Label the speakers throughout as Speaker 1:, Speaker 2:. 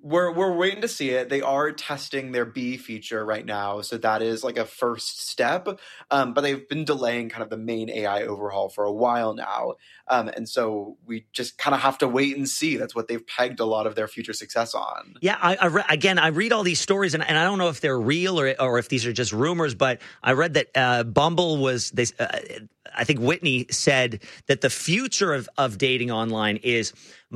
Speaker 1: We're waiting to see it. They are testing their B feature right now, so that is like a first step. But they've been delaying kind of the main AI overhaul for a while now, and so we just kind of have to wait and see. That's what they've pegged a lot of their future success on.
Speaker 2: Yeah, I read all these stories, and I don't know if they're real or if these are just rumors. But I read that Bumble was this. I think Whitney said that the future of dating online is.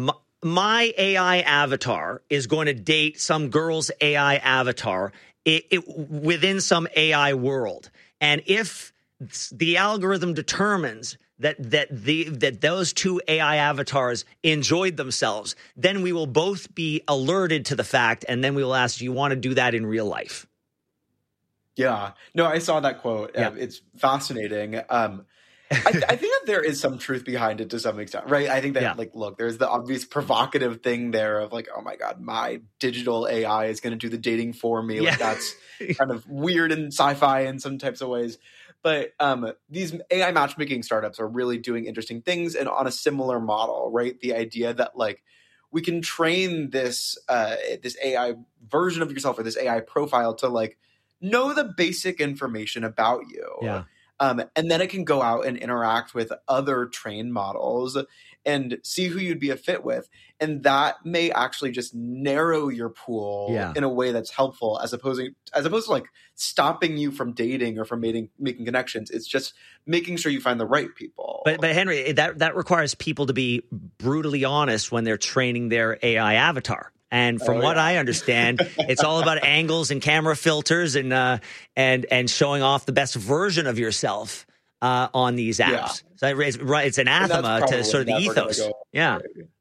Speaker 2: My AI avatar is going to date some girl's AI avatar within some AI world. And if the algorithm determines that those two AI avatars enjoyed themselves, then we will both be alerted to the fact, and then we will ask, do you want to do that in real life?
Speaker 1: Yeah. No, I saw that quote. Yeah. It's fascinating. I think that there is some truth behind it to some extent, right? I think that, look, there's the obvious provocative thing there of like, oh my God, my digital AI is going to do the dating for me. Like that's kind of weird and sci-fi in some types of ways. But these AI matchmaking startups are really doing interesting things and on a similar model, right? The idea that like we can train this AI version of yourself or this AI profile to like know the basic information about you.
Speaker 2: Yeah.
Speaker 1: And then it can go out and interact with other trained models and see who you'd be a fit with. And that may actually just narrow your pool in a way that's helpful as opposed to like stopping you from dating or from making connections. It's just making sure you find the right people.
Speaker 2: But Henry, that requires people to be brutally honest when they're training their AI avatar. And from what I understand, it's all about angles and camera filters and showing off the best version of yourself on these apps. Yeah. So it's an anathema to sort of the ethos. Yeah.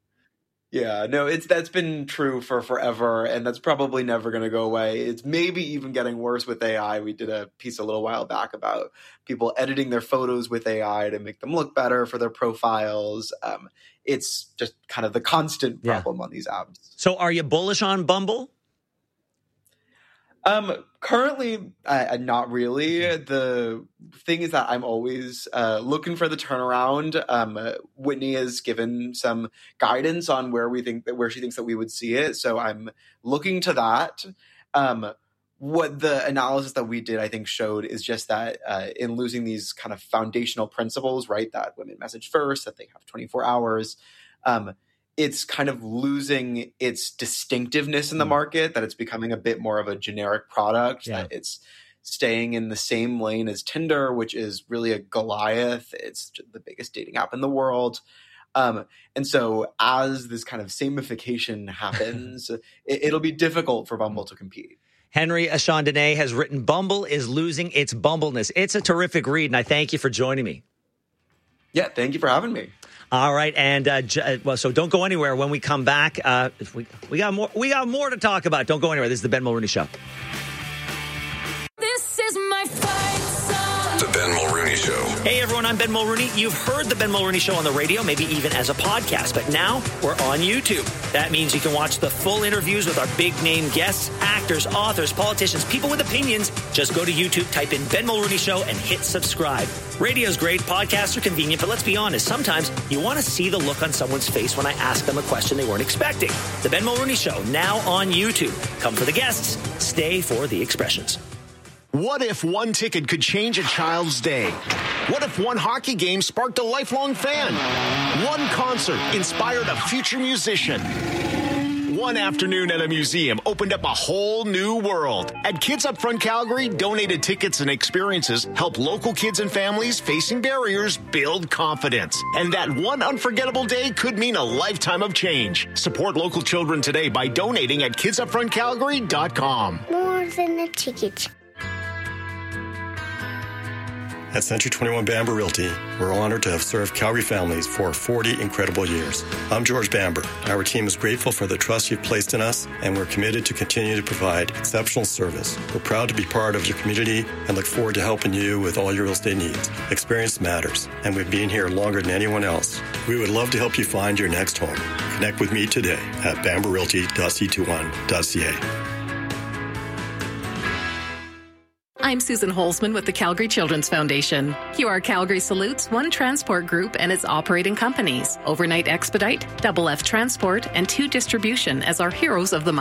Speaker 1: Yeah, no, that's been true for forever, and that's probably never going to go away. It's maybe even getting worse with AI. We did a piece a little while back about people editing their photos with AI to make them look better for their profiles. It's just kind of the constant problem on these apps.
Speaker 2: So are you bullish on Bumble?
Speaker 1: Currently, not really. The thing is that I'm always looking for the turnaround. Whitney has given some guidance on where she thinks that we would see it. So I'm looking to that. What the analysis that we did, I think, showed is just that in losing these kind of foundational principles, right, that women message first, that they have 24 hours, it's kind of losing its distinctiveness in the market, that it's becoming a bit more of a generic product, that it's staying in the same lane as Tinder, which is really a Goliath. It's the biggest dating app in the world. And so as this kind of samification happens, it'll be difficult for Bumble to compete.
Speaker 2: Henry Chandonnet has written Bumble is Losing Its Bumbleness. It's a terrific read, and I thank you for joining me.
Speaker 1: Yeah, thank you for having me.
Speaker 2: All right, and so don't go anywhere. When we come back, we got more to talk about. Don't go anywhere. This is the Ben Mulroney Show.
Speaker 3: This is my fight song.
Speaker 4: The Ben Mulroney Show.
Speaker 2: Hey everyone, I'm Ben Mulroney. You've heard the Ben Mulroney Show on the radio, maybe even as a podcast, but now we're on YouTube. That means you can watch the full interviews with our big name guests, actors, authors, politicians, people with opinions. Just go to YouTube, type in Ben Mulroney Show, and hit subscribe. Radio's great, podcasts are convenient, but let's be honest, sometimes you want to see the look on someone's face when I ask them a question they weren't expecting. The Ben Mulroney Show, now on YouTube. Come for the guests, stay for the expressions.
Speaker 5: What if one ticket could change a child's day? What if one hockey game sparked a lifelong fan? One concert inspired a future musician? One afternoon at a museum opened up a whole new world. At Kids Up Front Calgary, donated tickets and experiences help local kids and families facing barriers build confidence. And that one unforgettable day could mean a lifetime of change. Support local children today by donating at kidsupfrontcalgary.com.
Speaker 6: More than a ticket.
Speaker 7: At Century 21 Bamber Realty, we're honored to have served Calgary families for 40 incredible years. I'm George Bamber. Our team is grateful for the trust you've placed in us, and we're committed to continue to provide exceptional service. We're proud to be part of your community and look forward to helping you with all your real estate needs. Experience matters, and we've been here longer than anyone else. We would love to help you find your next home. Connect with me today at bamberrealty.c21.ca.
Speaker 8: I'm Susan Holzman with the Calgary Children's Foundation. QR Calgary salutes One Transport Group and its operating companies, Overnight Expedite, Double F Transport, and 2 Distribution as our heroes of the month.